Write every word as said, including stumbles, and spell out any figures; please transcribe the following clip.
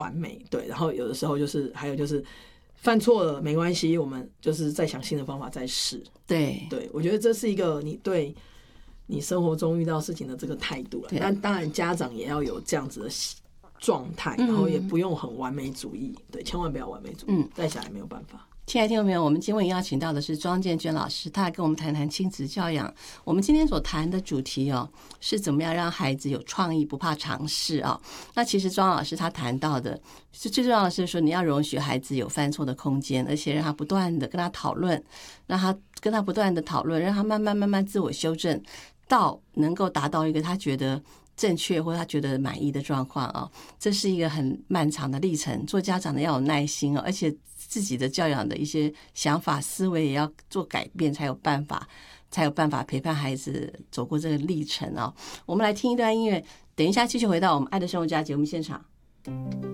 完美，对，然后有的时候就是还有就是犯错了没关系，我们就是再想新的方法再试。 对对，我觉得这是一个你对你生活中遇到事情的这个态度了。那当然家长也要有这样子的状态，然后也不用很完美主义，对，千万不要完美主义，带小孩没有办法。 亲爱的听众朋友，我们今晚邀请到的是庄建娟老师，她来跟我们谈谈亲子教养。我们今天所谈的主题哦，是怎么样让孩子有创意，不怕尝试啊、哦。那其实庄老师他谈到的是最重要的是说，你要容许孩子有犯错的空间，而且让他不断的跟他讨论，让他跟他不断的讨论，让他慢慢慢慢自我修正，到能够达到一个他觉得正确或他觉得满意的状况啊。这是一个很漫长的历程，做家长的要有耐心哦，而且自己的教养的一些想法思维也要做改变，才有办法才有办法陪伴孩子走过这个历程哦。我们来听一段音乐，等一下继续回到我们爱的生活家节目现场。